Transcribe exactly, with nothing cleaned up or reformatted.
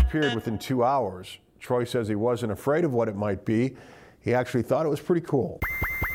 disappeared within two hours. Troy says he wasn't afraid of what it might be. He actually thought it was pretty cool.